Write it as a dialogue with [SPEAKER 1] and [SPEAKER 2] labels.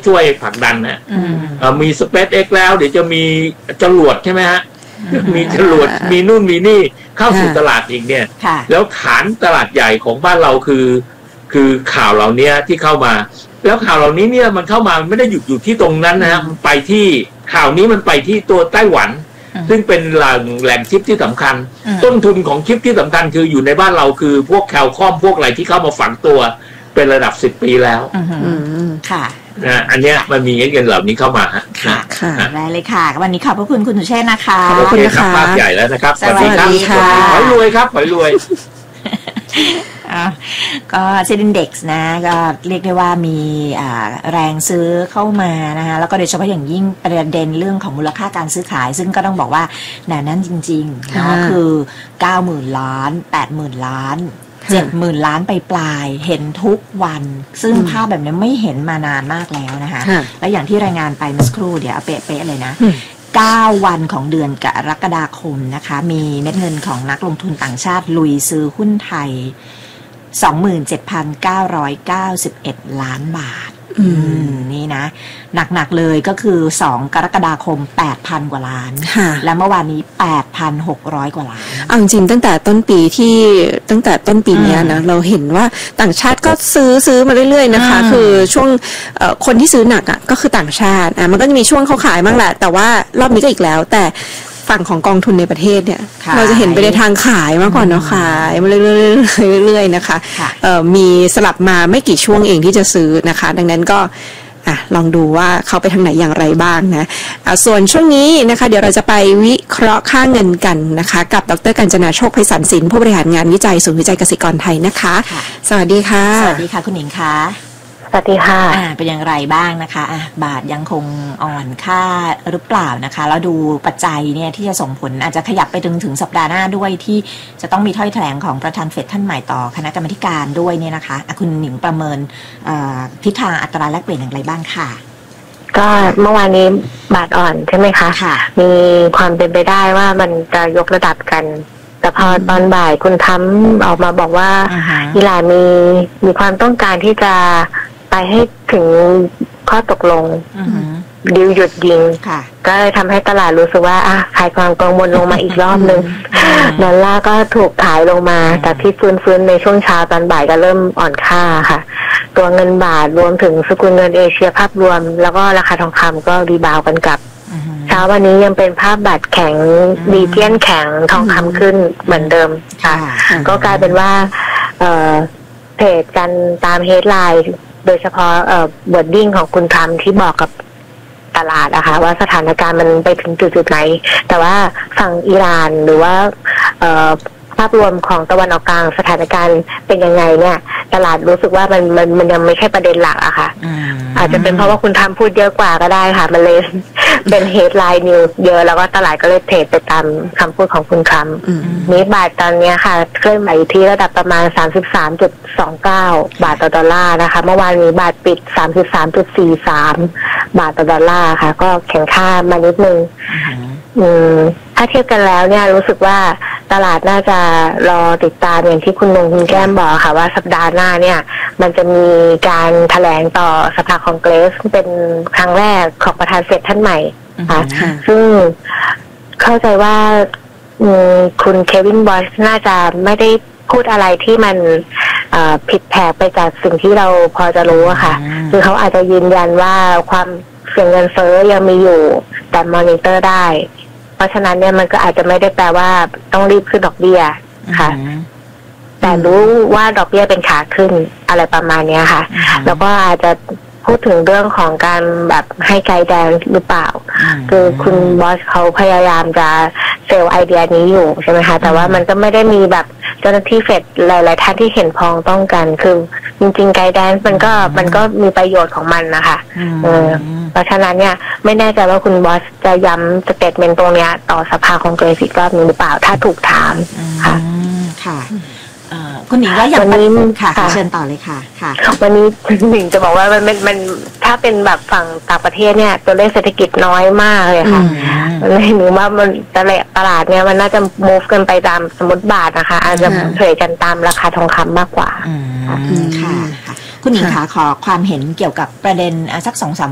[SPEAKER 1] ช่วยผลักดันนะมี SpaceX แล้วเดี๋ยวจะมีจรวดใช่ไหมฮะมีจรวดมีนู่นมีนี่เข้าสู่ตลาดอีกเนี่ยแล้วฐานตลาดใหญ่ของบ้านเราคือข่าวเหล่านี้ที่เข้ามาแล้วข่าวเหล่านี้เนี่ยมันเข้ามาไม่ได้หยุดอยู่ที่ตรงนั้นนะฮะไปที่ข่าวนี้มันไปที่ตัวไต้หวันซึ่งเป็นแหล่งชิปที่สำคัญต้นทุนของชิปที่สำคัญคืออยู่ในบ้านเราคือพวกแคลคอมพวกอะไรที่เข้ามาฝังตัวเป็นระดับ10 ปีแล้ว
[SPEAKER 2] ค่ะ
[SPEAKER 1] อันเนี้ยมันมีเงินเหล่านี้เข้ามา
[SPEAKER 2] ค่ะได้เลยค่ะวันนี้ขอบพระคุณคุณสุเชษฐ์นะคะ
[SPEAKER 1] ขอบคุณค่ะภาพใหญ่แล้วนะครับสวัสดีค่ะขอรวยครับขอรวย
[SPEAKER 2] ก็เซ็นเด็กซ์นะก็เรียกได้ว่ามีแรงซื้อเข้ามานะคะแล้วก็โดยเฉพาะอย่างยิ่งประเด็นเรื่องของมูลค่าการซื้อขายซึ่งก็ต้องบอกว่าหนานั้นจริงๆนะคือ 90,000 ล้าน 80,000 ล้าน 70,000 ล้านไปปลายเห็นทุกวันซึ่งภาพแบบนี้ไม่เห็นมานานมากแล้วนะคะและอย่างที่รายงานไปเมื่อสักครู่เดี๋ยวเป๊ะๆเลยนะ9 วันของเดือนกรกฎาคมนะคะมีเม็ดเงินของนักลงทุนต่างชาติลุยซื้อหุ้นไทย 27,991 ล้านบาทนี่นะหนักๆเลยก็คือ2 กรกฎาคม 8,000 กว่าล้านและเมื่อวานนี้ 8,600 กว่าล้าน
[SPEAKER 3] เอาจริงตั้งแต่ต้นปีนี้นะเราเห็นว่าต่างชาติก็ซื้อมาเรื่อยๆนะคะคือช่วงคนที่ซื้อหนักอ่ะก็คือต่างชาติมันก็จะมีช่วงเขาขายบ้างแหละแต่ว่ารอบนี้ก็อีกแล้วแต่ฝั่งของกองทุนในประเทศเนี่ยเราจะเห็นไปในทางขายมากกว่าเนาะขายมาเรื่อยๆนะคะมีสลับมาไม่กี่ช่วงเองที่จะซื้อนะคะดังนั้นก็ลองดูว่าเขาไปทางไหนอย่างไรบ้างนะส่วนช่วงนี้นะคะเดี๋ยวเราจะไปวิเคราะห์ค่าเงินกันนะคะกับดร.กาญจนาโชคไพศาลศิลป์ผู้บริหารงานวิจัยศูนย์วิจัยเกษตรกรไทยนะคะสวัสดีค่ะ
[SPEAKER 2] สวัสดีค่ะคุณหญิงค่ะ
[SPEAKER 4] สวัสดีค่ะ
[SPEAKER 2] เป็นอย่างไรบ้างนะคะบาทยังคงอ่อนค่าหรือเปล่านะคะแล้วดูปัจจัยเนี่ยที่จะส่งผลอาจจะขยับไปถึงสัปดาห์หน้าด้วยที่จะต้องมีถ้อยแถลงของประธานเฟดท่านใหม่ต่อคณะกรรมการด้วยเนี่ยนะคะคุณหนิงประเมินทิศทางอัตราแลกเปลี่ยนอย่างไรบ้างค่ะ
[SPEAKER 4] ก็เมื่อวานนี้บาทอ่อนใช่ไหมคะมีความเป็นไปได้ว่ามันจะยกระดับกันแต่พอตอนบ่ายคุณทำออกมาบอกว่าอิหร่านมีความต้องการที่จะไปให้ถึงข้อตกลงดิวหยุดยิงก็เลยทำให้ตลาดรู้สึกว่าคลายความกังวลลงมาอีกรอบนึงดอลลาร์ก็ถูกขายลงมาแต่ที่ฟื้นในช่วงเช้าตอนบ่ายก็เริ่มอ่อนค่าค่ะตัวเงินบาทรวมถึงสกุลเงินเอเชียภาพรวมแล้วก็ราคาทองคำก็รีบาวกันกับเช้าวันนี้ยังเป็นภาพบาทแข็งดีเจียนแข็งทองคำขึ้นเหมือนเดิมค่ะก็กลายเป็นว่าเทรดกันตามเฮดไลน์โดยเฉพาะบอร์ดดิ้งของคุณทรัมป์ที่บอกกับตลาดนะคะว่าสถานการณ์มันไปถึงจุดไหนแต่ว่าฝั่งอิหร่านหรือว่าภาพรวมของตะวันออกกลางสถานการณ์เป็นยังไงเนี่ยตลาดรู้สึกว่ามันยังไม่ใช่ประเด็นหลักอะค่ะอาจจะเป็นเพราะว่าคุณทำพูดเยอะกว่าก็ได้ค่ะมันเลยเป็นเฮดไลน์นิวเยอะแล้วก็ตลาดก็เลยเทรดไปตามคำพูดของคุณทรัมป์นี้บาทตอนนี้ค่ะเคลื่อนไหวที่ระดับประมาณ 33.29 บาทต่อดอลลาร์นะคะเมื่อวานนี้บาทปิด 33.43 บาทต่อดอลลาร์ค่ะก็แข็งค่ามานิดนึงถ้าเทียบกันแล้วเนี่ยรู้สึกว่าตลาดน่าจะรอติดตามอย่างที่คุณนงคุณแก้มบอกค่ะว่าสัปดาห์หน้าเนี่ยมันจะมีการแถลงต่อสภาคองเกรสเป็นครั้งแรกของประธานเฟดท่านใหม่ค่ะซึ่งเข้าใจว่าคุณเควินบอชน่าจะไม่ได้พูดอะไรที่มันผิดแผกไปจากสิ่งที่เราพอจะรู้อะค่ะคือเขาอาจจะยืนยันว่าความเสี่ยงเงินเฟ้อยังมีอยู่แต่มอนิเตอร์ได้เพราะฉะนั้นเนี่ยมันก็อาจจะไม่ได้แปลว่าต้องรีบขึ้นดอกเบี้ยค่ะแต่รู้ว่าดอกเบี้ยเป็นขาขึ้นอะไรประมาณนี้ค่ะแล้วก็อาจจะพูดถึงเรื่องของการแบบให้ไกด์แดงหรือเปล่าคือคุณบอสเขาพยายามจะเซลล์ไอเดียนี้อยู่ใช่ไหมคะแต่ว่ามันก็ไม่ได้มีแบบเจ้าหน้าที่เฟดหลายๆท่านที่เห็นพ้องต้องกันคือจริงๆไกด์แดนมันก็มีประโยชน์ของมันนะคะเพราะฉะนั้นเนี่ยไม่แน่ใจว่าคุณบอสจะย้ำสเตทเมนต์ตรงนี้ต่อสภาคองเกรสอีกรอบนึงหรือเปล่าถ้าถูกถามค่ะ
[SPEAKER 2] ค่ะคุณหนิงว่าอย่างวันนี้ค่ะเชิญต่อเลยค่ะค่ะ
[SPEAKER 4] วันนี้หนิงจะบอกว่ามันถ้าเป็นแบบฝั่งต่างประเทศเนี่ยตัวเลขเศรษฐกิจน้อยมากเลยค่ะเลยหนูว่ามันตลาดเนี่ยมันน่าจะ move กันไปตามสมมติบาทนะคะอาจจะเทรดกันตามราคาทองคำมากกว่า
[SPEAKER 2] ค่ะคุณหญิงคะขอความเห็นเกี่ยวกับประเด็นสัก2-3